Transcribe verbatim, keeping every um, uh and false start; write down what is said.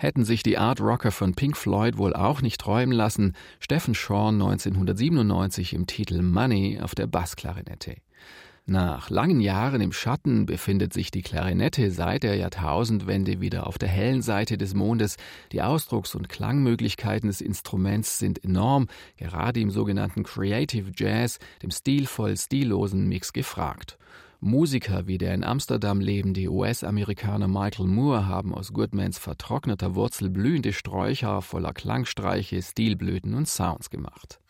Hätten sich die Art-Rocker von Pink Floyd wohl auch nicht träumen lassen, Stephen Shaw neunzehnhundertsiebenundneunzig im Titel Money auf der Bassklarinette. Nach langen Jahren im Schatten befindet sich die Klarinette seit der Jahrtausendwende wieder auf der hellen Seite des Mondes. Die Ausdrucks- und Klangmöglichkeiten des Instruments sind enorm, gerade im sogenannten Creative Jazz, dem stilvoll stillosen Mix, gefragt. Musiker wie der in Amsterdam lebende U S-Amerikaner Michael Moore haben aus Goodmans vertrockneter Wurzel blühende Sträucher voller Klangstreiche, Stilblüten und Sounds gemacht.